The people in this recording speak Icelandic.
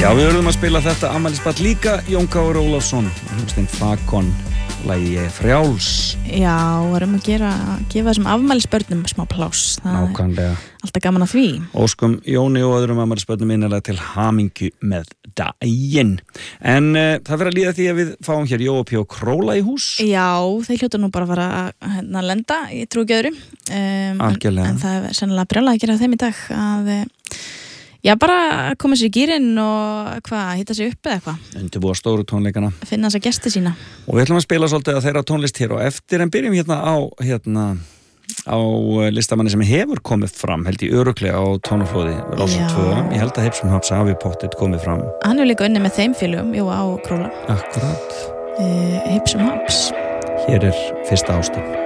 Já, við verðum að spila þetta afmælisbarn líka, Jón Kári Ólafsson, hljómsveitin Flakon, lagið Ég er frjáls. Já, varum að gefa þessum afmælisbörnum smá pláss. Nákvæmlega. Alltaf gaman að því. Óskum Jóni og öðrum afmælisbörnum innilega til hamingju með daginn. En það verður að líða því að við fáum hér Jóa P. og Króla í hús. Já, þeir hljóta nú bara að fara að lenda í trúgjöðru. Algjörlega. En það er sennilega brjálæði að gera þeim í dag að já, bara koma sér í gírinn og hitta sig upp eða eitthvað. Undirbúa stóru tónleikana. Finna þessa gesti sína. Og við ætlum að spila svolítið að þeirra tónlist hér og eftir, en byrjum á listamanni sem hefur komið fram, held ég örugglega á Tónaflóði Rásar 2. Ég held að Hipsum Haps hafi pottet komið fram. Hann er líka unnið með þeim félögum, Jóa á Króla. Akkurat. Hipsum Haps. Hér er fyrsta ástin.